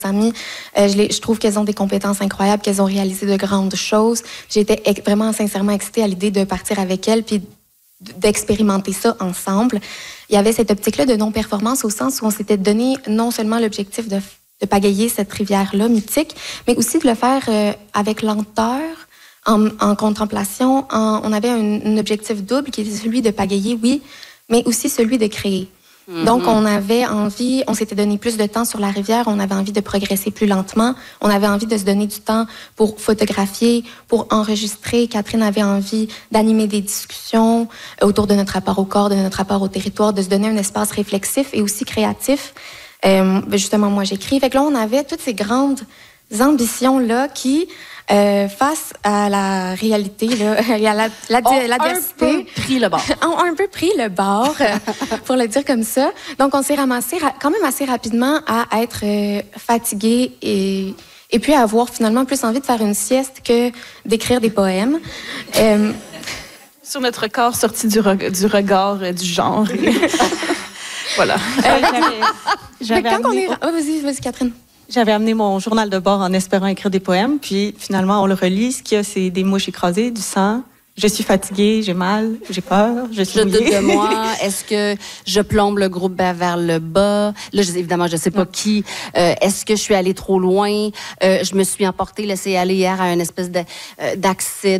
amies. Je trouve qu'elles ont des compétences incroyables, qu'elles ont réalisé de grandes choses. J'étais vraiment sincèrement excitée à l'idée de partir avec elles puis d'expérimenter ça ensemble. Il y avait cette optique-là de non-performance au sens où on s'était donné non seulement l'objectif de pagayer cette rivière-là mythique, mais aussi de le faire avec lenteur, en contemplation. On avait un objectif double qui était celui de pagayer, oui, mais aussi celui de créer. Donc, on avait envie, on s'était donné plus de temps sur la rivière, on avait envie de progresser plus lentement, on avait envie de se donner du temps pour photographier, pour enregistrer. Catherine avait envie d'animer des discussions autour de notre rapport au corps, de notre rapport au territoire, de se donner un espace réflexif et aussi créatif. Justement, moi, j'écris. Fait que là, on avait toutes ces grandes ambitions-là qui... face à la réalité, là, et à l'adversité, un peu pris le bord. ont un peu pris le bord, pour le dire comme ça. Donc, on s'est ramassé quand même assez rapidement à être fatigué et puis à avoir finalement plus envie de faire une sieste que d'écrire des poèmes. Sur notre corps sorti du regard du genre. Voilà. Vas-y, Catherine. J'avais amené mon journal de bord en espérant écrire des poèmes, puis finalement, on le relit. Ce qu'il y a, c'est des mouches écrasées, du sang. Je suis fatiguée, j'ai mal, j'ai peur, je suis mouillée. Je doute de moi. Est-ce que je plombe le groupe vers le bas? Là, évidemment, je ne sais pas qui. Est-ce que je suis allée trop loin? Je me suis emportée, laissée aller hier à une espèce d'accès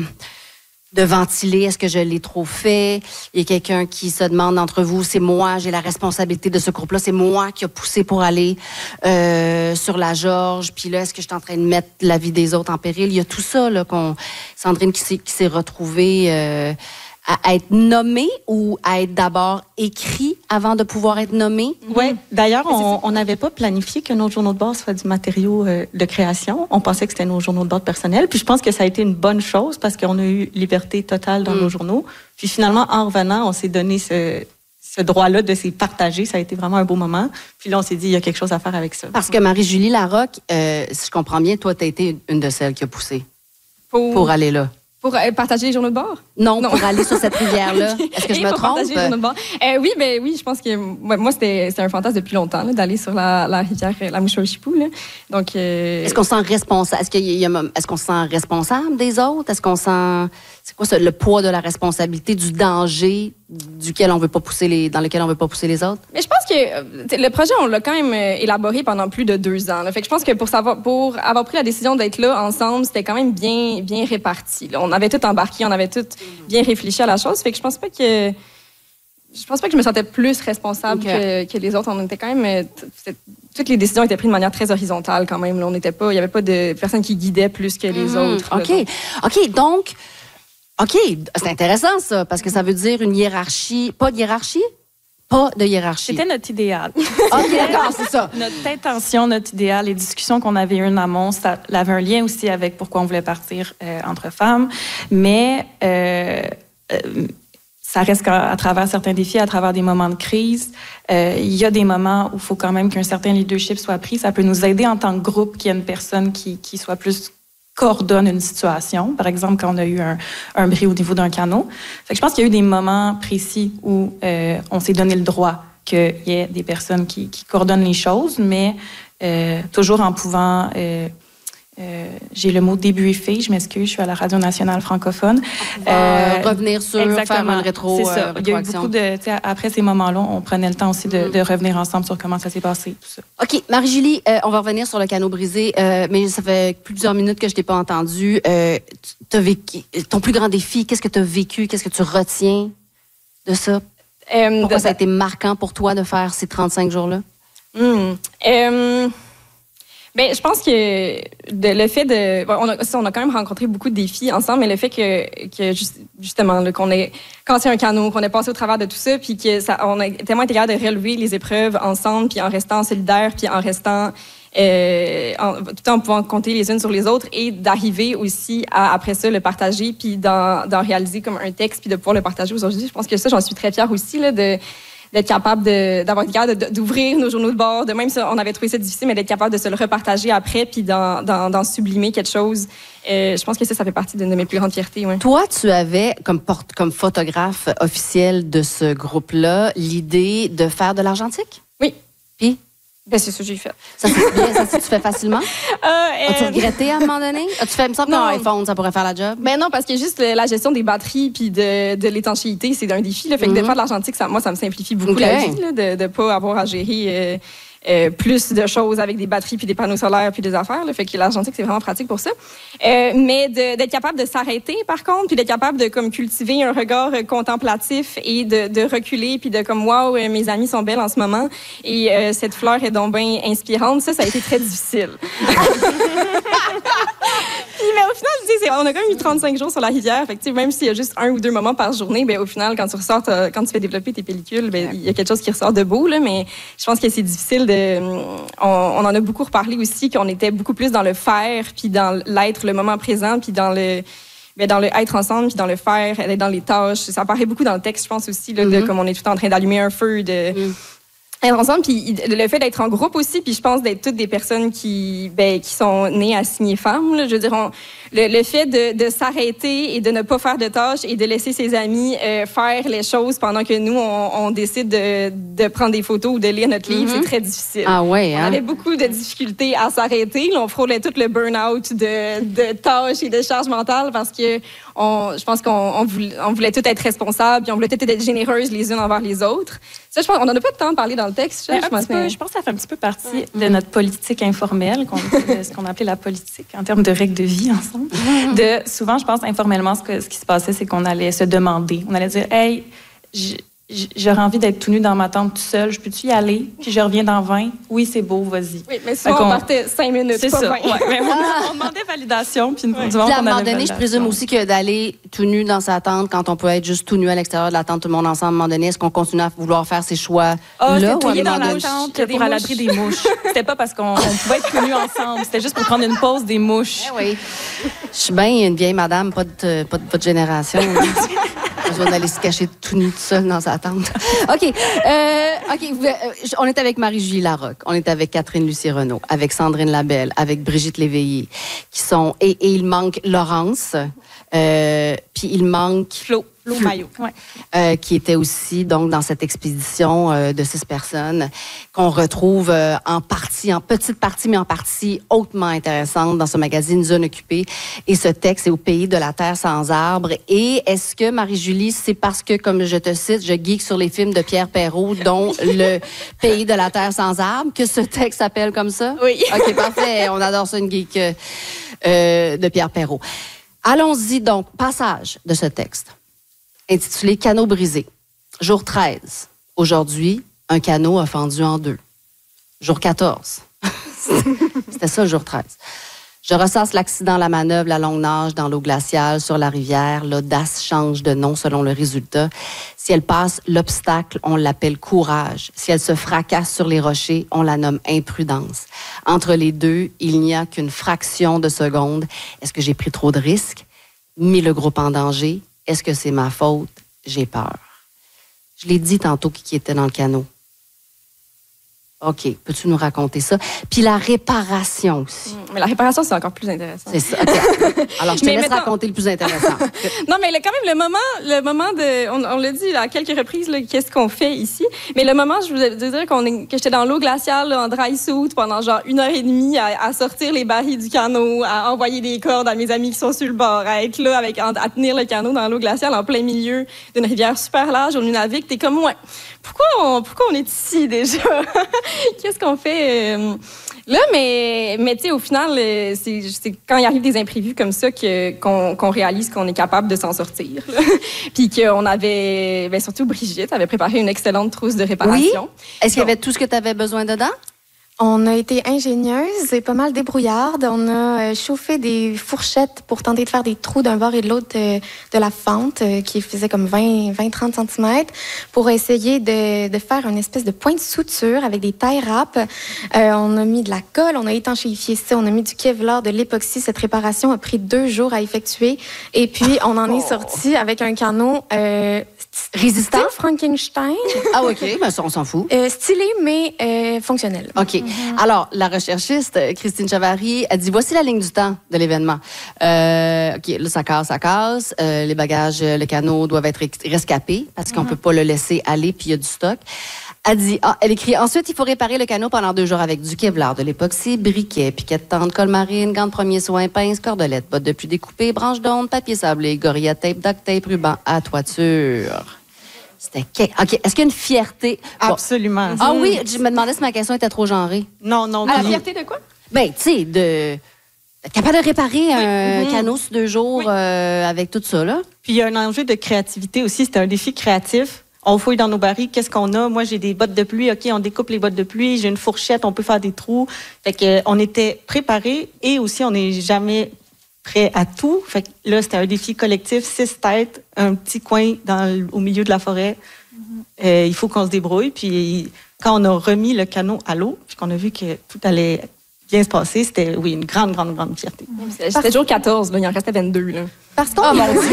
de ventiler, est-ce que je l'ai trop fait? Il y a quelqu'un qui se demande d'entre vous, c'est moi, j'ai la responsabilité de ce groupe-là, c'est moi qui a poussé pour aller sur la Georges, puis là, est-ce que je suis en train de mettre la vie des autres en péril? Il y a tout ça, là, Sandrine qui s'est retrouvée à être nommée ou à être d'abord écrit avant de pouvoir être nommée? Oui. D'ailleurs, on n'avait pas planifié que nos journaux de bord soient du matériau de création. On pensait que c'était nos journaux de bord personnels. Puis je pense que ça a été une bonne chose parce qu'on a eu liberté totale dans nos journaux. Puis finalement, en revenant, on s'est donné ce droit-là de s'y partager. Ça a été vraiment un beau moment. Puis là, on s'est dit, il y a quelque chose à faire avec ça. Parce que Marie-Julie Larocque, si je comprends bien, toi, tu as été une de celles qui a poussé pour aller là. Pour partager les journaux de bord? Non, pour aller sur cette rivière-là. Est-ce que je me trompe? Partager les journaux de bord. Oui, je pense que moi, c'était un fantasme depuis longtemps, là, d'aller sur la rivière, la Mouche-au-Chipou. Donc, est-ce qu'on se sent responsable? Est-ce qu'on se sent responsable des autres? Est-ce qu'on sent... C'est quoi ça, le poids de la responsabilité, du danger dans lequel on veut pas pousser les autres? Mais je pense que le projet, on l'a quand même élaboré pendant plus de 2 ans. Là. Fait que je pense que pour avoir pris la décision d'être là ensemble, c'était quand même bien réparti. Là. On avait tout embarqué, on avait tout bien réfléchi à la chose. Fait que je pense pas que je me sentais plus responsable que les autres. On était quand même... toutes les décisions étaient prises de manière très horizontale quand même. Là. Il n'y avait pas de personne qui guidait plus que les autres. Donc... OK, c'est intéressant, ça, parce que ça veut dire une hiérarchie. Pas de hiérarchie? Pas de hiérarchie. C'était notre idéal. OK, d'accord, c'est ça. Notre intention, notre idéal, les discussions qu'on avait eues en amont, ça avait un lien aussi avec pourquoi on voulait partir entre femmes. Mais ça reste qu'à travers certains défis, à travers des moments de crise, il y a des moments où il faut quand même qu'un certain leadership soit pris. Ça peut nous aider en tant que groupe qu'il y ait une personne qui soit plus coordonne une situation. Par exemple, quand on a eu un bris au niveau d'un canot. Fait que je pense qu'il y a eu des moments précis où on s'est donné le droit qu'il y ait des personnes qui coordonnent les choses, mais toujours en pouvant... j'ai le mot débriefé, je m'excuse, je suis à la Radio nationale francophone. Revenir sur, faire un rétro. C'est ça. Il y a eu beaucoup de... Après ces moments-là, on prenait le temps aussi de revenir ensemble sur comment ça s'est passé, tout ça. OK. Marie-Julie, on va revenir sur le canot brisé, mais ça fait plusieurs minutes que je t'ai pas entendu. T'as vécu, ton plus grand défi, qu'est-ce que tu as vécu? Qu'est-ce que tu retiens de ça? Pourquoi ça a été marquant pour toi de faire ces 35 jours-là? Ben, je pense que le fait de... on a quand même rencontré beaucoup de défis ensemble, mais le fait que justement, là, qu'on ait cassé un canot, qu'on ait passé au travers de tout ça, puis on a tellement été capable de relever les épreuves ensemble, puis en restant solidaires, puis en restant... tout le temps en pouvant compter les unes sur les autres et d'arriver aussi à, après ça, le partager, puis d'en réaliser comme un texte, puis de pouvoir le partager aujourd'hui. Je pense que ça, j'en suis très fière aussi, là, d'être capable d'avoir été capable d'ouvrir nos journaux de bord, de même si on avait trouvé ça difficile, mais d'être capable de se le repartager après puis d'en sublimer quelque chose. Je pense que ça fait partie d'une de mes plus grandes fiertés. Ouais. Toi, tu avais, comme photographe officiel de ce groupe-là, l'idée de faire de l'argentique? Oui. Puis? Ben, c'est ça que j'ai fait. Ça, c'est bien. Ça, tu fais facilement? As-tu regretté à un moment donné? As-tu fait, il me semble qu'un iPhone, ça pourrait faire la job? Ben non, parce que juste la gestion des batteries puis de l'étanchéité, c'est un défi. Là. Fait que de faire de l'argentique, ça me simplifie beaucoup la vie, là, de ne pas avoir à gérer plus de choses avec des batteries puis des panneaux solaires puis des affaires. Là. Fait que l'argentique, c'est vraiment pratique pour ça. Mais d'être capable de s'arrêter, par contre, puis d'être capable de comme cultiver un regard contemplatif et de reculer puis de comme wow, mes amies sont belles en ce moment et cette fleur est donc bien inspirante. Ça a été très difficile. Mais au final, on a quand même eu 35 jours sur la rivière. Fait que, même s'il y a juste 1 ou 2 moments par journée, ben, au final, quand tu fais développer tes pellicules, ben, il y a quelque chose qui ressort de beau. Là, mais je pense que c'est difficile on en a beaucoup reparlé aussi, qu'on était beaucoup plus dans le faire, puis dans l'être, le moment présent, puis dans le être ensemble, puis dans le faire, être dans les tâches. Ça apparaît beaucoup dans le texte, je pense aussi, là, de comme on est tout le temps en train d'allumer un feu, être ensemble, puis le fait d'être en groupe aussi, puis je pense d'être toutes des personnes qui sont nées assignées femmes. Là, je veux dire, le fait de s'arrêter et de ne pas faire de tâches et de laisser ses amis faire les choses pendant que nous, on décide de prendre des photos ou de lire notre livre, c'est très difficile. Ah ouais, hein? On avait beaucoup de difficultés à s'arrêter. Là, on frôlait tout le burn-out de tâches et de charges mentales parce que je pense qu'on voulait tout être responsables, puis on voulait tout être généreuses les unes envers les autres. Ça, je pense, on n'en a pas de temps de parler dans le texte. Je pense que ça fait un petit peu partie de notre politique informelle, ce qu'on appelait la politique en termes de règles de vie ensemble. Souvent, je pense, informellement, ce qui se passait, c'est qu'on allait se demander. On allait dire, « Hey, j'aurais envie d'être tout nu dans ma tente tout seul. Je peux-tu y aller? Puis je reviens dans 20. Oui, c'est beau, vas-y. » Oui, mais souvent, on partait 5 minutes, c'est pas ça. 20. Ouais, mais on demandait validation. Puis à un moment donné, je présume aussi que d'aller tout nu dans sa tente, quand on peut être juste tout nu à l'extérieur de la tente, tout le monde ensemble, à un moment donné, est-ce qu'on continue à vouloir faire ces choix-là? C'était dans la tente pour à l'abri des mouches. C'était pas parce qu'on pouvait être tout nu ensemble. C'était juste pour prendre une pause des mouches. Oui. Je suis bien une vieille madame, pas de votre génération. Besoin d'aller se cacher tout nu, tout seul dans sa tente. OK. On est avec Marie-Julie Larocque. On est avec Catherine Lucie Renaud, avec Sandrine Labelle, avec Brigitte Léveillé, qui sont... Et il manque Laurence, puis il manque... Flo Maillot. Qui était aussi donc dans cette expédition de 6 personnes qu'on retrouve en petite partie, mais en partie hautement intéressante dans ce magazine Zone occupée. Et ce texte est au pays de la terre sans arbres. Et est-ce que, Marie-Julie, c'est parce que, comme je te cite, je geek sur les films de Pierre Perrault, dont Le pays de la terre sans arbres, que ce texte s'appelle comme ça? Oui. OK, parfait. On adore ça, une geek de Pierre Perrault. Allons-y donc. Passage de ce texte intitulé « Canot brisé ». Jour 13. Aujourd'hui, un canot a fendu en 2. Jour 14. C'était ça, le jour 13. Je ressasse l'accident, la manœuvre, la longue nage dans l'eau glaciale sur la rivière. L'audace change de nom selon le résultat. Si elle passe l'obstacle, on l'appelle courage. Si elle se fracasse sur les rochers, on la nomme imprudence. Entre les deux, il n'y a qu'une fraction de seconde. Est-ce que j'ai pris trop de risques? Mis le groupe en danger? Est-ce que c'est ma faute? J'ai peur. Je l'ai dit tantôt qui était dans le canot. OK, peux-tu nous raconter ça? Puis la réparation aussi. Mais la réparation, c'est encore plus intéressant. C'est ça, OK. Alors, je te laisse raconter le plus intéressant. Non, mais quand même, le moment de... On l'a dit à quelques reprises, qu'est-ce qu'on fait ici? Mais le moment, je voulais dire que j'étais dans l'eau glaciale, là, en dry suit, pendant genre 1h30 à sortir les barils du canot, à envoyer des cordes à mes amis qui sont sur le bord, à être là, à tenir le canot dans l'eau glaciale en plein milieu d'une rivière super large où on navigue. T'es comme, ouais, pourquoi on est ici déjà? Qu'est-ce qu'on fait là? Mais tu sais, au final, c'est quand il arrive des imprévus comme ça qu'on réalise qu'on est capable de s'en sortir. Puis qu'on avait, surtout Brigitte, avait préparé une excellente trousse de réparation. Oui? Est-ce qu'il y avait tout ce que tu avais besoin dedans? On a été ingénieuses et pas mal débrouillardes. On a chauffé des fourchettes pour tenter de faire des trous d'un bord et de l'autre de la fente qui faisait comme 20-30 cm pour essayer de faire une espèce de point de suture avec des tie wraps. On a mis de la colle, on a étanchéifié ça, on a mis du Kevlar, de l'époxy. Cette réparation a pris 2 jours à effectuer et puis on en est sorti avec un canot résistant, Frankenstein. Ah OK, ben ça on s'en fout. Stylé mais fonctionnel. OK. Alors, la recherchiste, Christine Chavary, a dit, voici la ligne du temps de l'événement. OK, là, ça casse. Les bagages, le canot doivent être rescapés parce qu'on peut pas le laisser aller, puis il y a du stock. Elle écrit, ensuite, il faut réparer le canot pendant 2 jours avec du Kevlar, de l'époxy, briquet, piquet de tente, colle marine, gants de premier soin, pince, cordelette, bottes de pluie découpées, branches d'onde, papier sablé, gorilla tape, duct tape, ruban à toiture. C'était... OK. Est-ce qu'il y a une fierté? Absolument. Ah oui, je me demandais si ma question était trop genrée. Non. La fierté de quoi? Ben, tu sais, d'être capable de réparer un canot sur 2 jours avec tout ça, là. Puis il y a un enjeu de créativité aussi. C'était un défi créatif. On fouille dans nos barils, qu'est-ce qu'on a? Moi, j'ai des bottes de pluie. OK, on découpe les bottes de pluie. J'ai une fourchette, on peut faire des trous. Fait que on était préparés et aussi, on n'est jamais prêt à tout. Fait que là, c'était un défi collectif, 6 têtes, un petit coin au milieu de la forêt. Il faut qu'on se débrouille. Puis quand on a remis le canot à l'eau, puis qu'on a vu que tout allait bien se passer, c'était, oui, une grande, grande, grande fierté. C'était jour 14, là, il en restait 22. Là. Parce qu'on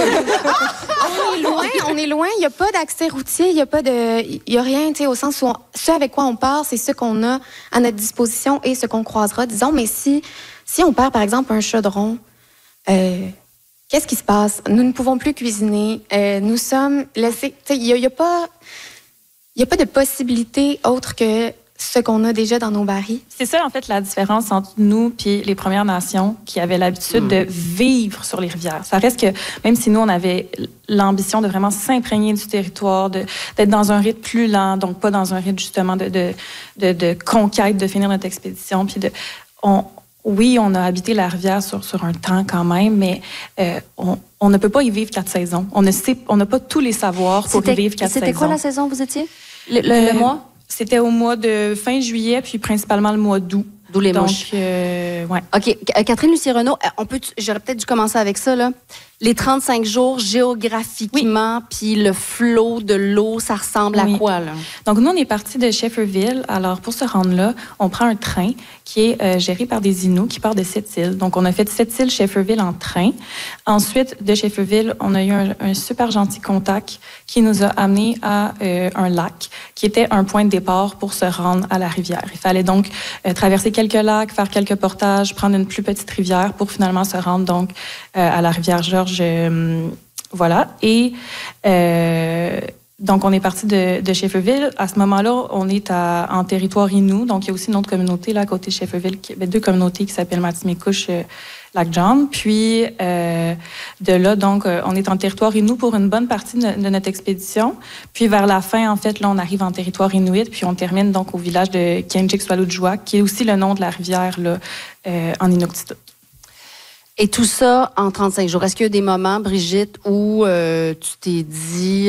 on est loin, il n'y a pas d'accès routier, il n'y a rien, tu sais, au sens où ce avec quoi on part, c'est ce qu'on a à notre disposition et ce qu'on croisera, disons. Mais si on perd, par exemple, un chaudron, qu'est-ce qui se passe? Nous ne pouvons plus cuisiner, nous sommes laissés, tu sais, il n'y a pas de possibilité autre que ce qu'on a déjà dans nos barils. C'est ça, en fait, la différence entre nous et les Premières Nations qui avaient l'habitude de vivre sur les rivières. Ça reste que, même si nous, on avait l'ambition de vraiment s'imprégner du territoire, d'être dans un rythme plus lent, donc pas dans un rythme, justement, de conquête, de finir notre expédition, puis oui, on a habité la rivière sur un temps quand même, mais on ne peut pas y vivre 4 saisons. On n'a pas tous les savoirs pour y vivre 4 saisons. C'était quoi la saison où vous étiez? Le mois? C'était au mois de fin juillet, puis principalement le mois d'août. D'où les mouches. Ouais. OK. Catherine Lucie-Renaud, j'aurais peut-être dû commencer avec ça, là. Les 35 jours géographiquement, puis le flot de l'eau, ça ressemble à quoi, là? Donc, nous, on est partis de Shefferville. Alors, pour se rendre là, on prend un train qui est géré par des Inuits qui part de Sept-Îles. Donc, on a fait Sept-Îles, Shefferville en train. Ensuite, de Shefferville, on a eu un super gentil contact qui nous a amenés à un lac qui était un point de départ pour se rendre à la rivière. Il fallait donc traverser quelques lacs, faire quelques portages, prendre une plus petite rivière pour finalement se rendre donc à la rivière Georges. Voilà. Et donc, on est parti de Shefferville. À ce moment-là, on est en territoire Innu. Donc, il y a aussi une autre communauté là, à côté de Shefferville, 2 communautés qui s'appellent Matimekouche, Lac John. Puis, de là, donc, on est en territoire Innu pour une bonne partie de notre expédition. Puis, vers la fin, en fait, là, on arrive en territoire Inuit. Puis, on termine donc au village de Kinjik-Swalujjuaq, qui est aussi le nom de la rivière là, en Inuktitut. Et tout ça en 35 jours. Est-ce qu'il y a des moments, Brigitte, où tu t'es dit...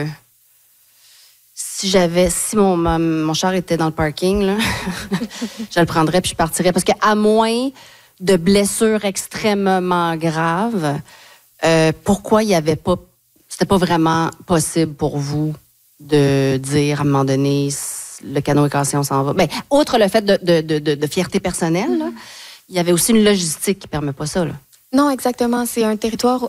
Si mon char était dans le parking, là, je le prendrais puis je partirais. Parce qu'à moins de blessures extrêmement graves, pourquoi il y avait pas... C'était pas vraiment possible pour vous de dire, à un moment donné, le canot est cassé, on s'en va. Bien, outre le fait de fierté personnelle, là, il y avait aussi une logistique qui ne permet pas ça. Là. Non, exactement. C'est un territoire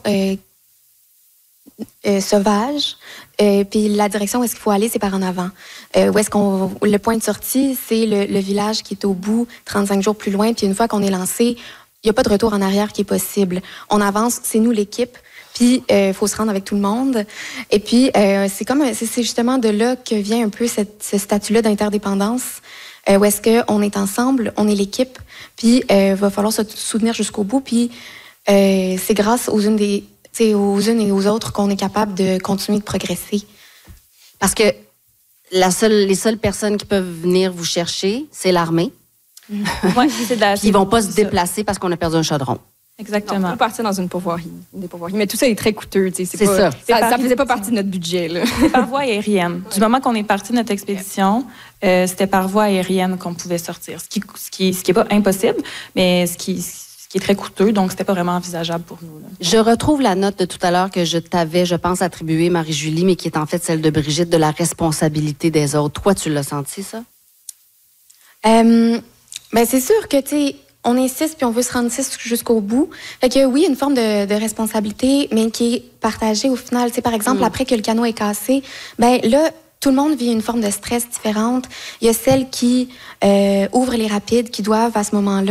sauvage. Puis la direction où est-ce qu'il faut aller, c'est par en avant. Le point de sortie, c'est le village qui est au bout, 35 jours plus loin. Puis une fois qu'on est lancé, il n'y a pas de retour en arrière qui est possible. On avance, c'est nous l'équipe. Puis il faut se rendre avec tout le monde. Et puis c'est justement de là que vient un peu ce statut-là d'interdépendance. Où est-ce qu'on est ensemble, on est l'équipe, puis va falloir se soutenir jusqu'au bout, puis c'est grâce aux unes et aux autres qu'on est capable de continuer de progresser. Parce que les seules personnes qui peuvent venir vous chercher, c'est l'armée. Ouais, ils vont pas se déplacer parce qu'on a perdu un chaudron. Exactement. On peut partir dans une pourvoirie. Mais tout ça est très coûteux. C'est ça. Ça faisait pas partie de notre budget. Là. C'est par voie aérienne. Du moment qu'on est parti de notre expédition, c'était par voie aérienne qu'on pouvait sortir. Ce qui est pas impossible, mais ce qui est très coûteux, donc c'était pas vraiment envisageable pour nous. Là. Je retrouve la note de tout à l'heure que je t'avais, je pense, attribuée, Marie-Julie, mais qui est en fait celle de Brigitte, de la responsabilité des autres. Toi, tu l'as senti, ça? C'est sûr que, tu sais, on est 6 puis on veut se rendre 6 jusqu'au bout. Fait que oui, une forme de responsabilité, mais qui est partagée au final. Tu sais, par exemple, après que le canot est cassé, là, tout le monde vit une forme de stress différente. Il y a celles qui ouvrent les rapides, qui doivent à ce moment-là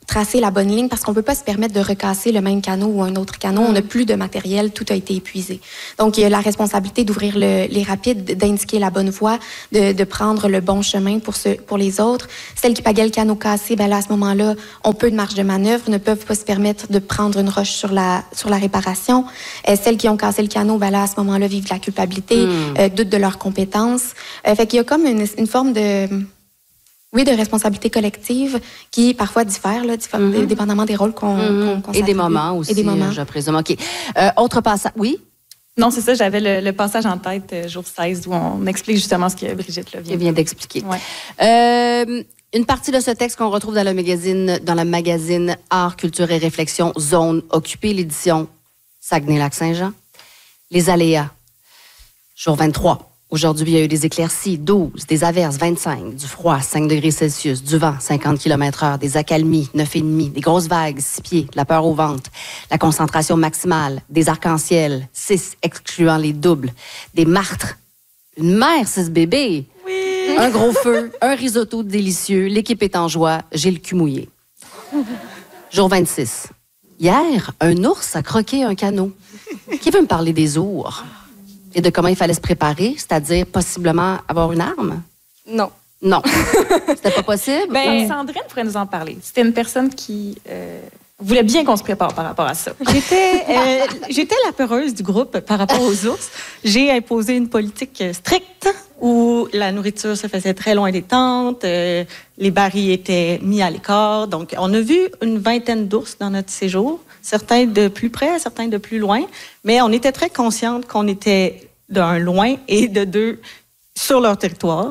tracer la bonne ligne parce qu'on peut pas se permettre de recasser le même canot ou un autre canot. On n'a plus de matériel, tout a été épuisé. Donc, il y a la responsabilité d'ouvrir les rapides, d'indiquer la bonne voie, de prendre le bon chemin pour les autres. Celles qui pagaient le canot cassé, ben là, à ce moment-là, ont peu de marge de manœuvre, ne peuvent pas se permettre de prendre une roche sur la réparation. Celles qui ont cassé le canot, ben là, à ce moment-là, vivent de la culpabilité, doutent de leurs compétences. Fait qu'il y a comme une forme de responsabilité collective qui parfois diffère, là, dépendamment des rôles qu'on Et des moments aussi, je présume. OK. Autre passage. Oui? Non, c'est ça, j'avais le passage en tête, jour 16, où on explique justement ce que Brigitte là, vient d'expliquer. Ouais. Une partie de ce texte qu'on retrouve dans le magazine Art, Culture et Réflexion, Zone Occupée, l'édition Saguenay-Lac-Saint-Jean. Les aléas. Jour 23. Aujourd'hui, il y a eu des éclaircies, 12, des averses, 25, du froid, 5 degrés Celsius, du vent, 50 km/h, des accalmies, 9,5, des grosses vagues, 6 pieds, de la peur au ventre, la concentration maximale, des arcs-en-ciel, 6, excluant les doubles, des martres, une mère, 6 bébés, oui. Un gros feu, un risotto délicieux, l'équipe est en joie, j'ai le cul mouillé. Jour 26. Hier, un ours a croqué un canot. Qui veut me parler des ours? Et de comment il fallait se préparer, c'est-à-dire possiblement avoir une arme? Non. Non. C'était pas possible? Sandrine pourrait nous en parler. C'était une personne qui voulait bien qu'on se prépare par rapport à ça. J'étais la peureuse du groupe par rapport aux ours. J'ai imposé une politique stricte où la nourriture se faisait très loin des tentes, les barils étaient mis à l'écart. Donc, on a vu une vingtaine d'ours dans notre séjour, certains de plus près, certains de plus loin, mais on était très consciente qu'on était d'un loin et de deux sur leur territoire.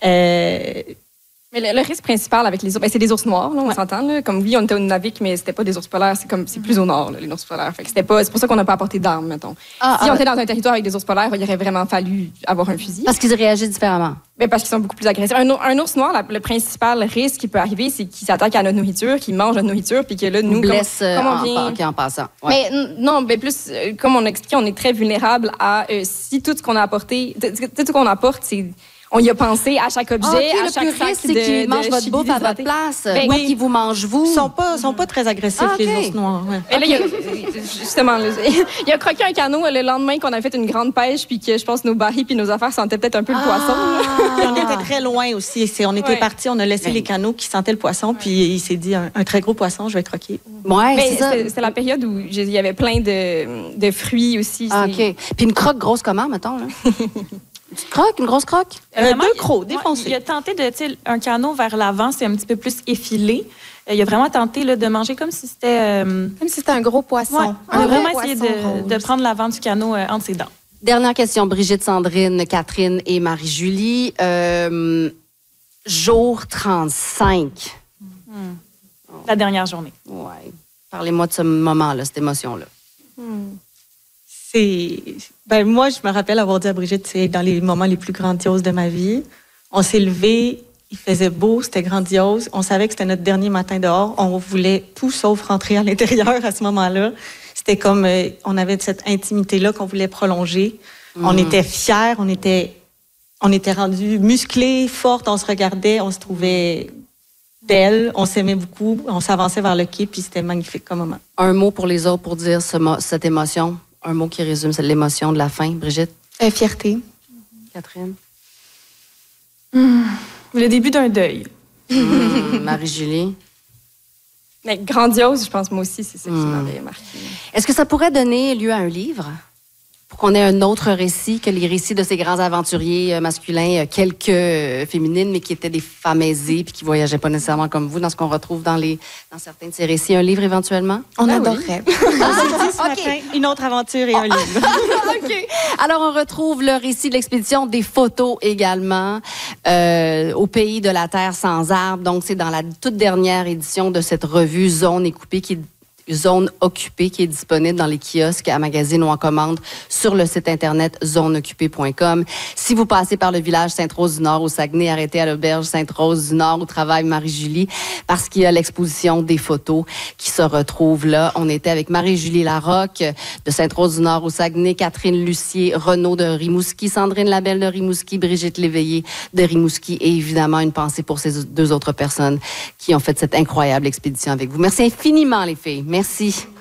Mais le risque principal avec les ours, c'est des ours noirs, là, on s'entend. Là. Comme oui, on était au Nunavik, mais c'était pas des ours polaires, c'est plus au nord, là, les ours polaires. Fait que c'est pour ça qu'on n'a pas apporté d'armes, mettons. Si on était dans un territoire avec des ours polaires, il aurait vraiment fallu avoir un fusil. Parce qu'ils réagissent différemment. Mais parce qu'ils sont beaucoup plus agressifs. Un ours noir, le principal risque qui peut arriver, c'est qu'il s'attaque à notre nourriture, qu'il mange notre nourriture, puis que là, nous, blesse comme on vient... en passant. Ouais. Mais non, mais plus, comme on a expliqué, on est très vulnérable à si tout ce qu'on a apporté, tout ce qu'on apporte, c'est... On y a pensé à chaque objet, à chaque sac c'est qu'ils mangent votre bouffe à votre place. Oui, qu'ils vous mangent vous. Ils sont pas très agressifs, les ours noirs. Ouais. Et là, justement, il a croqué un canot le lendemain qu'on a fait une grande pêche, puis que je pense que nos barils puis nos affaires sentaient peut-être un peu le poisson. Et on était très loin aussi. On était partis, on a laissé les canots qui sentaient le poisson, puis il s'est dit un très gros poisson, je vais croquer. Ouais, c'est la période où il y avait plein de fruits aussi. OK. Puis une croque grosse comment, mettons, là? Une grosse croque? Deux crocs, défoncés. Il a tenté un canot vers l'avant, c'est un petit peu plus effilé. Il a vraiment tenté de manger comme si c'était... Comme si c'était un gros poisson. Ouais. On a vraiment essayé de prendre l'avant du canot entre ses dents. Dernière question, Brigitte, Sandrine, Catherine et Marie-Julie. Jour 35. La dernière journée. Oui. Parlez-moi de ce moment-là, cette émotion-là. Moi, je me rappelle avoir dit à Brigitte, c'est dans les moments les plus grandioses de ma vie. On s'est levés, il faisait beau, c'était grandiose. On savait que c'était notre dernier matin dehors. On voulait tout sauf rentrer à l'intérieur à ce moment-là. C'était comme, on avait cette intimité-là qu'on voulait prolonger. On était fiers, on était rendus musclés, fortes, on se regardait, on se trouvait belles, on s'aimait beaucoup, on s'avançait vers le quai, puis c'était magnifique comme moment. Un mot pour les autres pour dire cette émotion? Un mot qui résume l'émotion de la fin, Brigitte? Fierté. Catherine? Le début d'un deuil. Marie-Julie? Mais grandiose, je pense, moi aussi, c'est ça qui m'avait marqué. Est-ce que ça pourrait donner lieu à un livre? Pour qu'on ait un autre récit que les récits de ces grands aventuriers masculins, quelques féminines, mais qui étaient des femmes aisées puis qui voyageaient pas nécessairement comme vous, dans ce qu'on retrouve dans certains de ces récits. Un livre éventuellement? On adorerait. Okay. Une autre aventure et un livre. OK. Alors, on retrouve le récit de l'expédition, des photos également, au pays de la Terre sans arbres. Donc, c'est dans la toute dernière édition de cette revue Zone et Coupée qui est Zone Occupée qui est disponible dans les kiosques, à magazine ou en commande sur le site internet zoneoccupée.com. Si vous passez par le village Sainte-Rose-du-Nord au Saguenay, arrêtez à l'auberge Sainte-Rose-du-Nord où travaille Marie-Julie parce qu'il y a l'exposition des photos qui se retrouve là. On était avec Marie-Julie Larocque de Sainte-Rose-du-Nord au Saguenay, Catherine Lucier, Renaud de Rimouski, Sandrine Labelle de Rimouski, Brigitte Léveillé de Rimouski et évidemment une pensée pour ces 2 autres personnes qui ont fait cette incroyable expédition avec vous. Merci infiniment les filles. Merci.